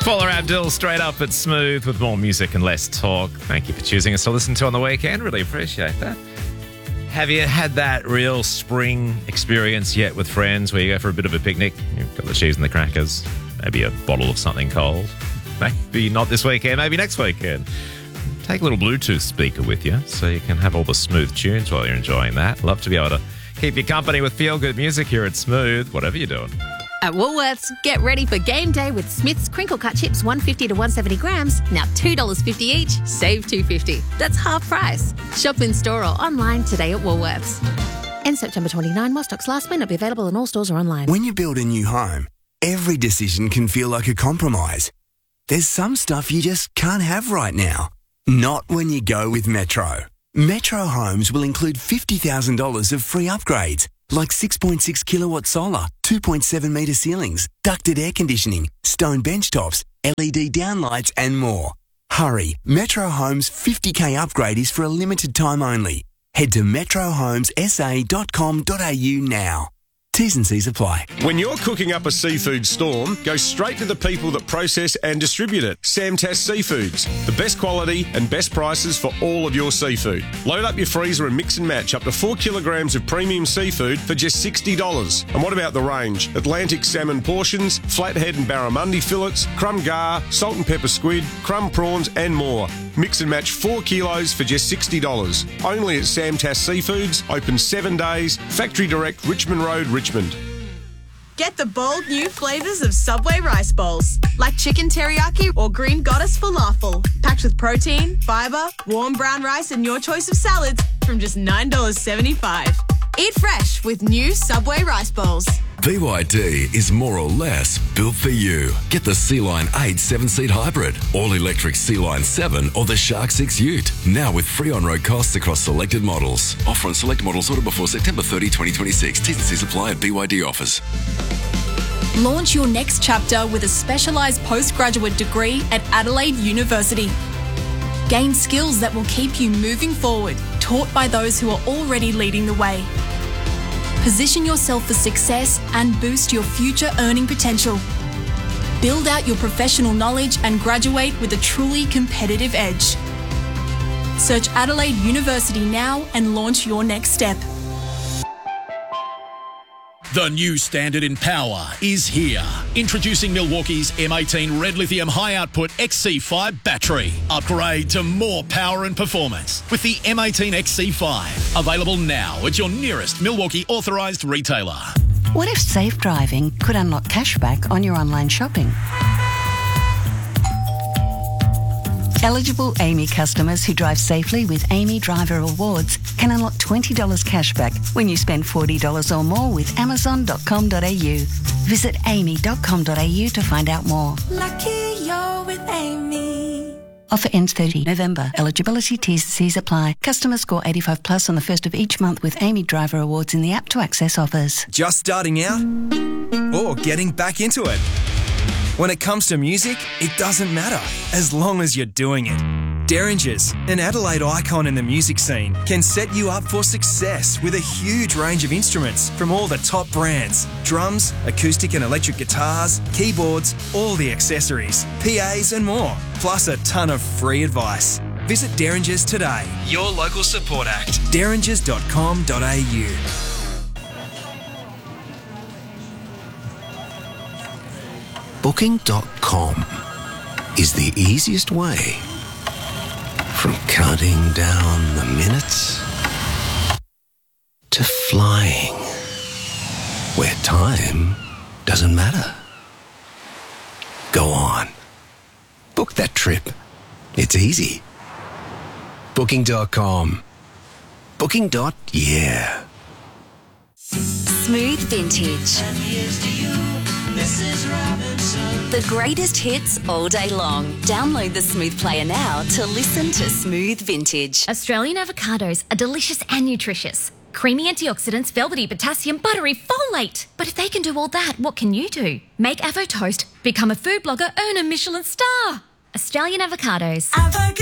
Paula Abdul straight up at Smooth with more music and less talk. Thank you for choosing us to listen to on the weekend. Really appreciate that. Have you had that real spring experience yet with friends where you go for a bit of a picnic? You've got the cheese and the crackers, maybe a bottle of something cold. Maybe not this weekend, maybe next weekend. Take a little Bluetooth speaker with you so you can have all the Smooth tunes while you're enjoying that. Love to be able to keep you company with feel-good music here at Smooth, whatever you're doing. At Woolworths, get ready for game day with Smith's crinkle cut chips, 150 to 170 grams, now $2.50 each, save $2.50. That's half price. Shop in store or online today at Woolworths. End September 29, while stocks last, may not be available in all stores or online. When you build a new home, every decision can feel like a compromise. There's some stuff you just can't have right now. Not when you go with Metro. Metro Homes will include $50,000 of free upgrades, like 6.6 kilowatt solar, 2.7 metre ceilings, ducted air conditioning, stone bench tops, LED downlights and more. Hurry, Metro Homes 50k upgrade is for a limited time only. Head to metrohomesa.com.au now. T's and C's apply. When you're cooking up a seafood storm, go straight to the people that process and distribute it. Samtas Seafoods. The best quality and best prices for all of your seafood. Load up your freezer and mix and match up to 4 kilograms of premium seafood for just $60. And what about the range? Atlantic salmon portions, flathead and barramundi fillets, crumb gar, salt and pepper squid, crumb prawns and more. Mix and match 4 kilos for just $60. Only at Samtas Seafoods, open 7 days, Factory Direct, Richmond Road, Richmond. Get the bold new flavours of Subway rice bowls, like chicken teriyaki or green goddess falafel, packed with protein, fibre, warm brown rice and your choice of salads from just $9.75. Eat fresh with new Subway rice bowls. BYD is more or less built for you. Get the Sea-Line 8 7-seat hybrid, all-electric Sea-Line 7 or the Shark 6 Ute. Now with free on-road costs across selected models. Offer on select models ordered before September 30, 2026. T's and C's apply at BYD offers. Launch your next chapter with a specialised postgraduate degree at Adelaide University. Gain skills that will keep you moving forward, taught by those who are already leading the way. Position yourself for success and boost your future earning potential. Build out your professional knowledge and graduate with a truly competitive edge. Search Adelaide University now and launch your next step. The new standard in power is here. Introducing Milwaukee's M18 Red Lithium High Output XC5 battery. Upgrade to more power and performance with the M18 XC5. Available now at your nearest Milwaukee authorised retailer. What if safe driving could unlock cashback on your online shopping? Eligible AAMI customers who drive safely with AAMI Driver Awards can unlock $20 cashback when you spend $40 or more with Amazon.com.au. Visit AAMI.com.au to find out more. Lucky you're with AAMI. Offer ends 30 November. Eligibility T's and C's apply. Customers score 85 plus on the first of each month with AAMI Driver Awards in the app to access offers. Just starting out or getting back into it? When it comes to music, it doesn't matter, as long as you're doing it. Derringers, an Adelaide icon in the music scene, can set you up for success with a huge range of instruments from all the top brands. Drums, acoustic and electric guitars, keyboards, all the accessories, PAs and more, plus a ton of free advice. Visit Derringers today, your local support act. derringers.com.au. Booking.com is the easiest way from counting down the minutes to flying where time doesn't matter. Go on. Book that trip. It's easy. Booking.com. Booking.yeah. Smooth Vintage. The greatest hits all day long. Download the Smooth Player now to listen to Smooth Vintage. Australian avocados are delicious and nutritious. Creamy antioxidants, velvety potassium, buttery folate. But if they can do all that, what can you do? Make Avo Toast, become a food blogger, earn a Michelin star. Australian avocados.